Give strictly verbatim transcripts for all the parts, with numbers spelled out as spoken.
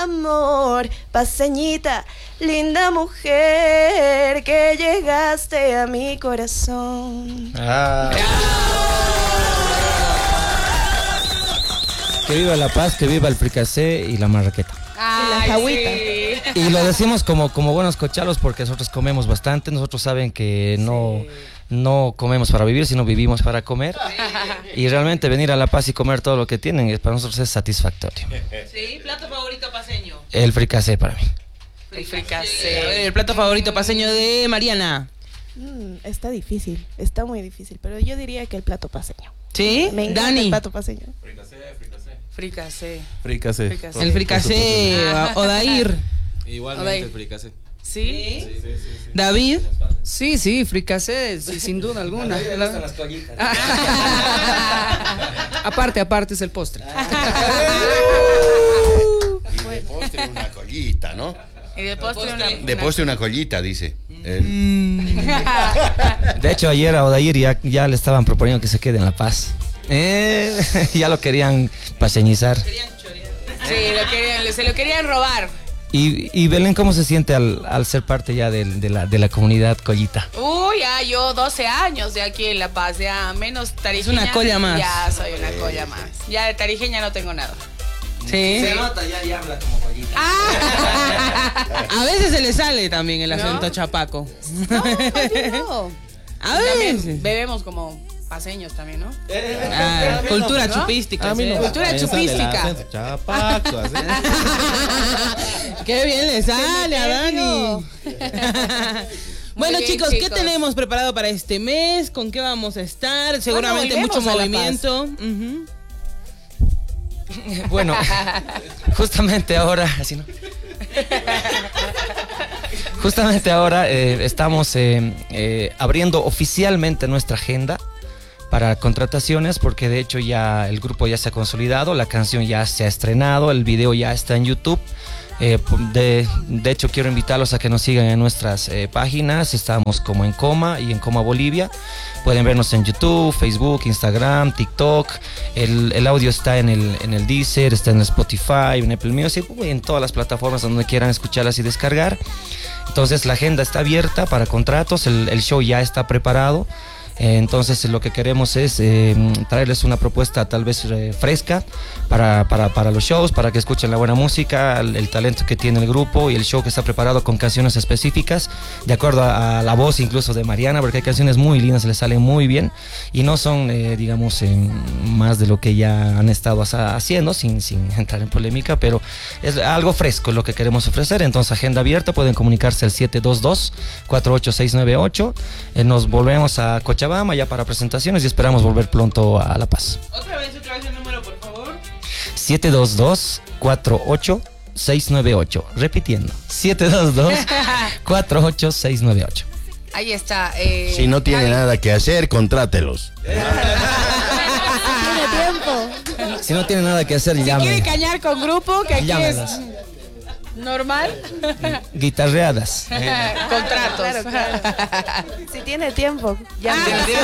amor, paseñita, linda mujer, que llegaste a mi corazón. Ah. Que viva La Paz, que viva el fricasé y la marraqueta. Ay, y la jagüita. Sí. Y lo decimos como, como buenos cochalos porque nosotros comemos bastante. Nosotros saben que no, sí. no comemos para vivir, sino vivimos para comer. Sí. Y realmente venir a La Paz y comer todo lo que tienen para nosotros es satisfactorio. Sí, plato favorito paseño. El fricasé para mí. El fricasé. El plato favorito paseño de Mariana. Mm, está difícil, está muy difícil, pero yo diría que el plato paseño. ¿Sí? Me encanta Dani. El plato paseño. Fricasé, fricasé. Fricasé. Fricasé. fricasé. El fricasé, Odair. Igualmente Odair. el fricasé. ¿Sí? Sí, sí, sí, sí. ¿David? Sí, sí, fricasé, sí, sin duda alguna. La... las collitas. aparte, aparte es el postre. Y de postre una collita, ¿no? Y de postre una... De postre una collita, dice. Mm. De hecho, ayer a Odair ya, ya le estaban proponiendo que se quede en La Paz. Eh, ya lo querían paseñizar. Sí, lo querían, se lo querían robar. Y, y Belén, ¿cómo se siente al, al ser parte ya de, de, la, de la comunidad collita? Uy, ya yo doce años de aquí en La Paz, ya menos tarijeña. Es una colla más. Ya soy una colla más. Ya de tarijeña no tengo nada. Sí. Se nota, ya, ya habla como collita. Ah. A veces se le sale también el acento ¿No? chapaco. No, no. A También veces. bebemos como paseños también, ¿no? Ah, cultura ¿no? chupística. A mí no. sí. Cultura Me sale el chupística. acento chapaco, así. Qué bien le sale a Dani. Muy Bueno, bien, chicos, chicos. ¿qué tenemos preparado para este mes? ¿Con qué vamos a estar? Seguramente volvemos mucho a La movimiento. Ujú. Bueno, justamente ahora, así no. Justamente ahora eh, estamos eh, eh, abriendo oficialmente nuestra agenda para contrataciones, porque de hecho ya el grupo ya se ha consolidado, la canción ya se ha estrenado, el video ya está en YouTube. Eh, de, de hecho quiero invitarlos a que nos sigan en nuestras eh, páginas. Estamos como en Coma y en Coma Bolivia. Pueden vernos en YouTube, Facebook, Instagram, TikTok. El, el audio está en el, en el Deezer, está en el Spotify, en Apple Music, en todas las plataformas donde quieran escucharlas y descargar. Entonces la agenda está abierta para contratos, el, el show ya está preparado. Eh, entonces lo que queremos es eh, traerles una propuesta tal vez eh, fresca para, para, para los shows, para que escuchen la buena música, el, el talento que tiene el grupo y el show que está preparado con canciones específicas, de acuerdo a, a la voz incluso de Mariana, porque hay canciones muy lindas, le salen muy bien y no son, eh, digamos, eh, más de lo que ya han estado haciendo, sin, sin entrar en polémica, pero es algo fresco lo que queremos ofrecer. Entonces agenda abierta, pueden comunicarse al siete dos dos, cuatro ocho seis nueve ocho. Eh, nos volvemos a Cochabamba ya para presentaciones y esperamos volver pronto a La Paz. Otra vez, otra vez el número, por favor. siete dos dos, cuatro ocho seis nueve ocho. Repitiendo, siete dos dos, cuatro ocho seis nueve ocho. Ahí está. Eh, Si no tiene Javi. nada que hacer, contrátelos. Tiene tiempo. Si no tiene nada que hacer, Si llame. quiere cañar con grupo, que aquí Llámenos. es normal. Guitarreadas. Contratos. Claro, claro. Si tiene tiempo, ya.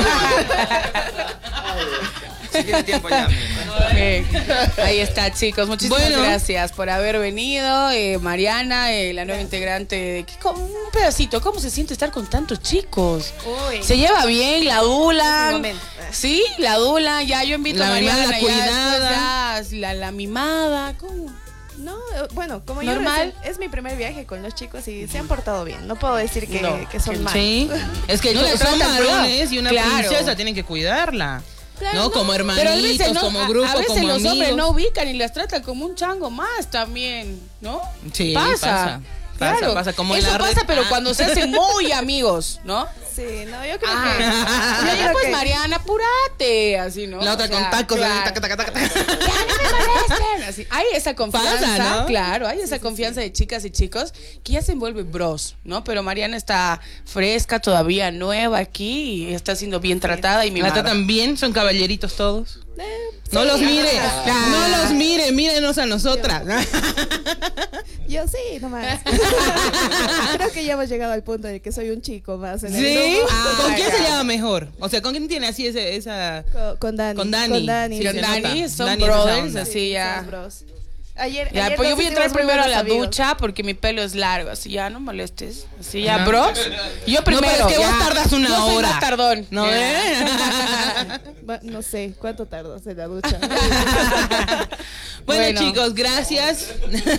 Si tiene tiempo, llame. Okay. Ahí está, chicos. Muchísimas Bueno. gracias por haber venido. Eh, Mariana, eh, la nueva integrante de... ¿qué- cómo- un pedacito. ¿Cómo se siente estar con tantos chicos? Uy. Se lleva bien, la dula. Ese momento. Sí, la dula. Ya yo invito La a Mariana. mimada, ya cuidada. después ya, la, la mimada. ¿Cómo? No, eh, bueno, como Normal. yo recién- es mi primer viaje con los chicos y se han portado bien. No puedo decir que, No, que son malos. Sí. Es que No le son tratan varones feo. y una Claro. princesa tienen que cuidarla. Claro, ¿No? Como Pero a hermanitos, veces, no, como a- grupo, a veces como los amigos. hombres no ubican y las tratan como un chango más también, ¿no? Sí, pasa. pasa. Pasa, Claro. pasa, como en Eso la red. pasa, pero Ah. cuando se hacen muy amigos, ¿no? Sí, no, yo creo Ah. que. Y Yo creo pues que- Mariana, apúrate, así, ¿no? La otra O sea, con tacos, claro. así, taca, taca, taca, taca. Ya no me molesten. Así. Hay esa confianza, Pasa, ¿no? claro, hay esa confianza de chicas y chicos que ya se envuelven bros, ¿no? Pero Mariana está fresca, todavía nueva aquí y está siendo bien tratada y La mimada. tratan bien, son caballeritos todos. Eh, No sí. los mire, Ah. no los mire, mírenos a nosotras. Yo sí, nomás. Creo que ya hemos llegado al punto de que soy un chico más en el ¿Sí? grupo. ¿Con Ah, quién ya. se lleva mejor? O sea, ¿con quién tiene así ese, esa... Con, con Dani. Con Dani. Con Dani. Sí, Con se Dani, nota. son Dani es esa brothers, onda. así ya. somos bros. Ayer, Ya, ayer pues yo nos voy a entrar hicimos muy primero a la buenos amigos. ducha porque mi pelo es largo, así ya no molestes. Así ya, Ajá. bros. Yo primero. No, pero es que ya. vos tardas una Yo soy hora. más tardón. ¿No Ya. ve? Va- No sé, ¿cuánto tardas en la ducha? Bueno, Bueno. chicos, gracias.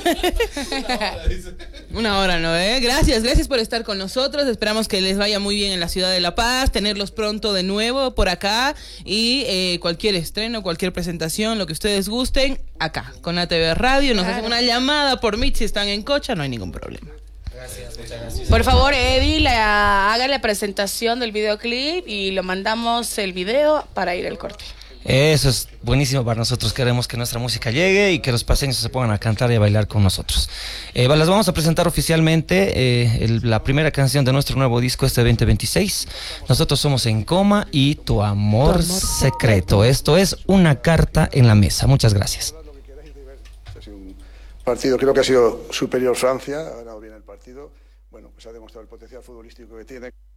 Una hora, ¿no? ¿Eh? Gracias, gracias por estar con nosotros. Esperamos que les vaya muy bien en la ciudad de La Paz, tenerlos pronto de nuevo por acá y eh, cualquier estreno, cualquier presentación, lo que ustedes gusten, acá, con A T V Radio. Nos Claro. hacen una llamada por Meet si están en Cocha, no hay ningún problema. Por favor, Eddie, la, haga la presentación del videoclip y lo mandamos el video para ir al corte. Eso es buenísimo para nosotros. Queremos que nuestra música llegue y que los paseños se pongan a cantar y a bailar con nosotros. Eh, las vamos a presentar oficialmente eh, el- la primera canción de nuestro nuevo disco este veinte veintiséis. Nosotros somos En Coma y Tu Amor, Tu Amor secreto. Secreto. Esto es Una Carta en la Mesa. Muchas gracias. Ha sido un partido, creo que ha sido superior Francia, ha ganado bien el partido. Bueno, pues ha demostrado el potencial futbolístico que tiene.